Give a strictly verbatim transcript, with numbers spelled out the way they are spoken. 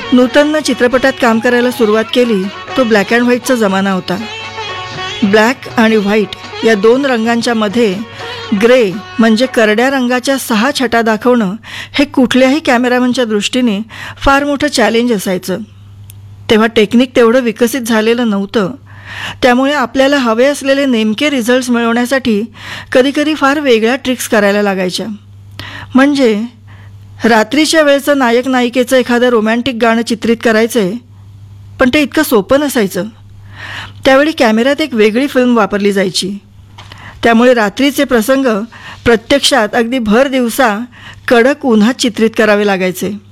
नूतननं चित्रपटात काम करायला सुरुवात केली तो ब्लॅक अँड व्हाईटचा जमाना होता. ब्लॅक आणि व्हाईट या दोन रंगांच्या मध्ये ग्रे म्हणजे करड्या रंगाच्या सहा छटा दाखवणं हे कुठल्याही कॅमेरामनच्या दृष्टीने फार मोठं चॅलेंज असायचं. तेव्हा टेक्निक तेवढं विकसित झालेलं नव्हतं. त्यामुळे आपल्याला हवे असलेले नेमके रिझल्ट्स मिळवण्यासाठी कधीकधी फार वेगळ्या ट्रिक्स करायला लागायच्या. म्हणजे रात्रीच्या वेळचं नायक नायिकेचं एखादं रोमॅन्टिक गाणं चित्रित करायचं आहे, पण ते इतकं सोपं नसायचं. त्यावेळी कॅमेऱ्यात एक वेगळी फिल्म वापरली जायची. त्यामुळे रात्रीचे प्रसंग प्रत्यक्षात अगदी भर दिवसा कडक उन्हात चित्रित करावे लागायचे.